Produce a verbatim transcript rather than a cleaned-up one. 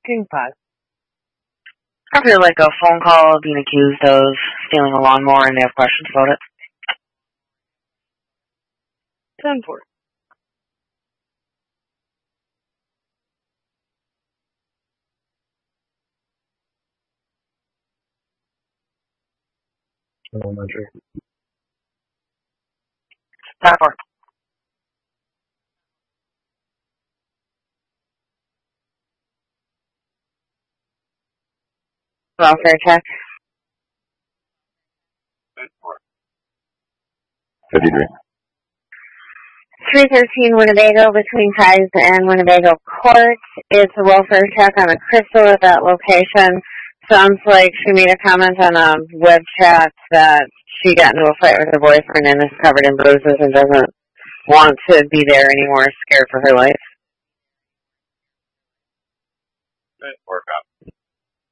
King five. I feel like a phone call being accused of stealing a lawnmower and they have questions about it. Ten four. Elementary. Ten four. Welfare check. fifty-three. three thirteen Winnebago between Ties and Winnebago Court. It's a welfare check on a crystal at that location. Sounds like she made a comment on a web chat that she got into a fight with her boyfriend and is covered in bruises and doesn't want to be there anymore, scared for her life. Work up.